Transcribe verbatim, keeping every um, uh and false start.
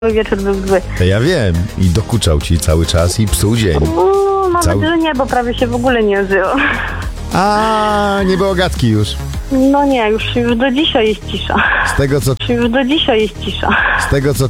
wieczór był zły. To ja wiem. I dokuczał ci cały czas i psuł dzień. Uuu, mam Cały- nadzieję, że nie, bo prawie się w ogóle nie ożyło. A, nie było gadki już. No nie, już, już do dzisiaj jest cisza. Z tego co, Już do dzisiaj jest cisza. z tego co